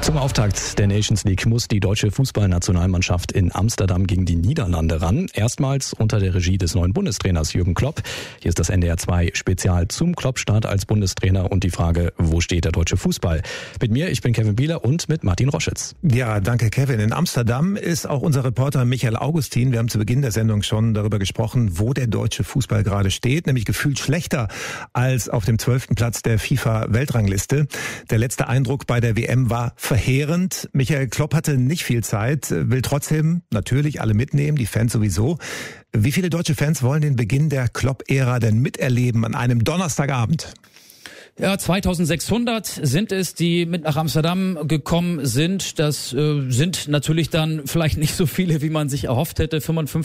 Zum Auftakt der Nations League muss die deutsche Fußballnationalmannschaft in Amsterdam gegen die Niederlande ran. Erstmals unter der Regie des neuen Bundestrainers Jürgen Klopp. Hier ist das NDR 2 Spezial zum Klopp-Start als Bundestrainer und die Frage, wo steht der deutsche Fußball? Mit mir, ich bin Kevin Bieler und mit Martin Roschitz. Ja, danke Kevin. In Amsterdam ist auch unser Reporter Michael Augustin. Wir haben zu Beginn der Sendung schon darüber gesprochen, wo der deutsche Fußball gerade steht. Nämlich gefühlt schlechter als auf dem 12. Platz der FIFA-Weltrangliste. Der letzte Eindruck bei der WM war verheerend. Michael, Klopp hatte nicht viel Zeit, will trotzdem natürlich alle mitnehmen, die Fans sowieso. Wie viele deutsche Fans wollen den Beginn der Klopp-Ära denn miterleben an einem Donnerstagabend? Ja, 2600 sind es, die mit nach Amsterdam gekommen sind. Das sind natürlich dann vielleicht nicht so viele, wie man sich erhofft hätte.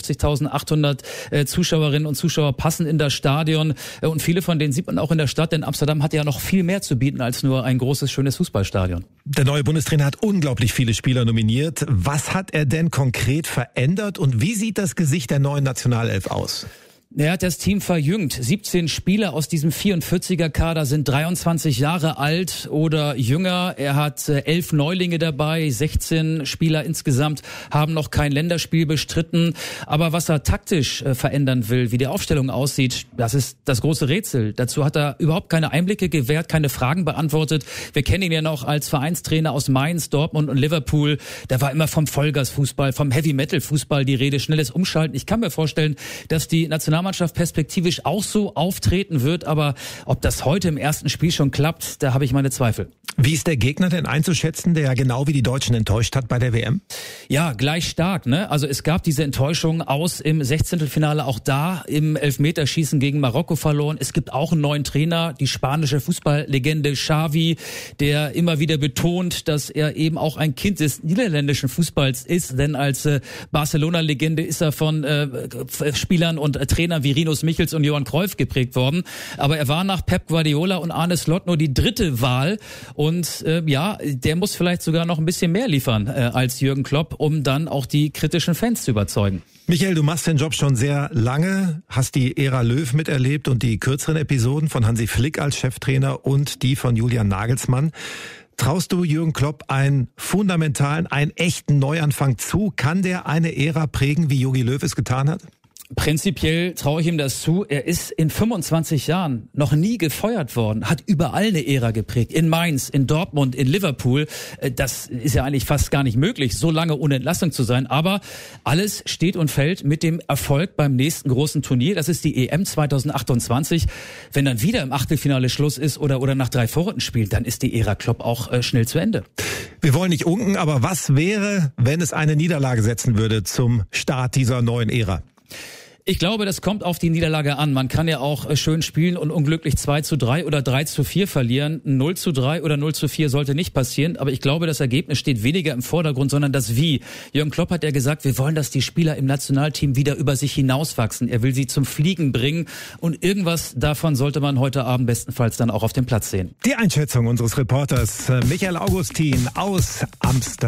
55.800 Zuschauerinnen und Zuschauer passen in das Stadion. Und viele von denen sieht man auch in der Stadt, denn Amsterdam hat ja noch viel mehr zu bieten als nur ein großes, schönes Fußballstadion. Der neue Bundestrainer hat unglaublich viele Spieler nominiert. Was hat er denn konkret verändert und wie sieht das Gesicht der neuen Nationalelf aus? Er hat das Team verjüngt. 17 Spieler aus diesem 44er-Kader sind 23 Jahre alt oder jünger. Er hat 11 Neulinge dabei, 16 Spieler insgesamt haben noch kein Länderspiel bestritten. Aber was er taktisch verändern will, wie die Aufstellung aussieht, das ist das große Rätsel. Dazu hat er überhaupt keine Einblicke gewährt, keine Fragen beantwortet. Wir kennen ihn ja noch als Vereinstrainer aus Mainz, Dortmund und Liverpool. Da war immer vom Vollgasfußball, vom Heavy-Metal-Fußball die Rede, schnelles Umschalten. Ich kann mir vorstellen, dass die Nationalmannschaft perspektivisch auch so auftreten wird, aber ob das heute im ersten Spiel schon klappt, da habe ich meine Zweifel. Wie ist der Gegner denn einzuschätzen, der ja genau wie die Deutschen enttäuscht hat bei der WM? Ja, gleich stark, ne? Also es gab diese Enttäuschung aus im 16. auch da im Elfmeterschießen gegen Marokko verloren. Es gibt auch einen neuen Trainer, die spanische Fußballlegende Xavi, der immer wieder betont, dass er eben auch ein Kind des niederländischen Fußballs ist, denn als Barcelona-Legende ist er von Spielern und Trainern wie Rinus Michels und Johann Cruyff geprägt worden. Aber er war nach Pep Guardiola und Arne Slot nur die dritte Wahl. Und der muss vielleicht sogar noch ein bisschen mehr liefern als Jürgen Klopp, um dann auch die kritischen Fans zu überzeugen. Michael, du machst den Job schon sehr lange, hast die Ära Löw miterlebt und die kürzeren Episoden von Hansi Flick als Cheftrainer und die von Julian Nagelsmann. Traust du Jürgen Klopp einen fundamentalen, einen echten Neuanfang zu? Kann der eine Ära prägen, wie Jogi Löw es getan hat? Prinzipiell traue ich ihm das zu. Er ist in 25 Jahren noch nie gefeuert worden, hat überall eine Ära geprägt. In Mainz, in Dortmund, in Liverpool. Das ist ja eigentlich fast gar nicht möglich, so lange ohne Entlassung zu sein. Aber alles steht und fällt mit dem Erfolg beim nächsten großen Turnier. Das ist die EM 2028. Wenn dann wieder im Achtelfinale Schluss ist oder nach 3 Vorrunden spielt, dann ist die Ära Klopp auch schnell zu Ende. Wir wollen nicht unken, aber was wäre, wenn es eine Niederlage setzen würde zum Start dieser neuen Ära? Ich glaube, das kommt auf die Niederlage an. Man kann ja auch schön spielen und unglücklich 2:3 oder 3:4 verlieren. 0:3 oder 0:4 sollte nicht passieren. Aber ich glaube, das Ergebnis steht weniger im Vordergrund, sondern das Wie. Jürgen Klopp hat ja gesagt, wir wollen, dass die Spieler im Nationalteam wieder über sich hinauswachsen. Er will sie zum Fliegen bringen. Und irgendwas davon sollte man heute Abend bestenfalls dann auch auf dem Platz sehen. Die Einschätzung unseres Reporters Michael Augustin aus Amsterdam.